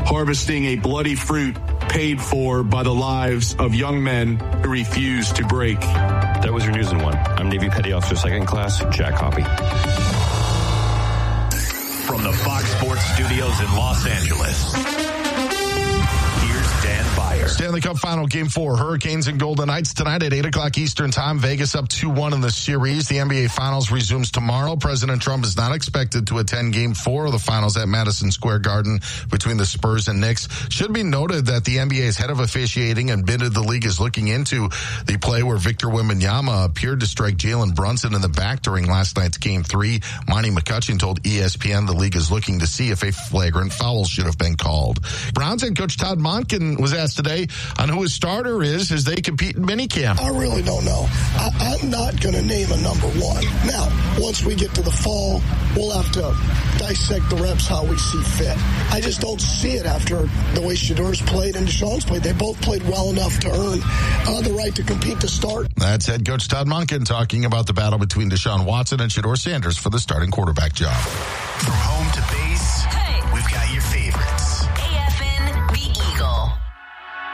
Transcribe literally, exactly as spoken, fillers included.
harvesting a bloody fruit paid for by the lives of young men who refuse to break. That was your news in one. I'm Navy Petty Officer Second Class Jack Hoppy. From the Fox Sports Studios in Los Angeles, here's Dan Byer. Stanley Cup Final Game four. Hurricanes and Golden Knights tonight at eight o'clock Eastern Time. Vegas up two one in the series. The N B A Finals resumes tomorrow. President Trump is not expected to attend Game four of the Finals at Madison Square Garden between the Spurs and Knicks. Should be noted that the N B A's head of officiating admitted the league is looking into the play where Victor Wembanyama appeared to strike Jalen Brunson in the back during last night's Game three. Monty McCutcheon told E S P N the league is looking to see if a flagrant foul should have been called. Browns head coach Todd Monken was asked today on who his starter is as they compete in minicamp. I really don't know. I, I'm not going to name a number one. Now, once we get to the fall, we'll have to dissect the reps how we see fit. I just don't see it after the way Shedor's played and Deshaun's played. They both played well enough to earn uh, the right to compete to start. That's head coach Todd Monken talking about the battle between Deshaun Watson and Shedor Sanders for the starting quarterback job. From home to base,